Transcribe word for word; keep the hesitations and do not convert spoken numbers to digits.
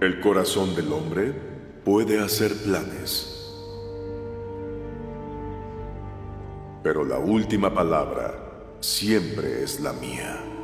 El corazón del hombre puede hacer planes, pero la última palabra siempre es la mía.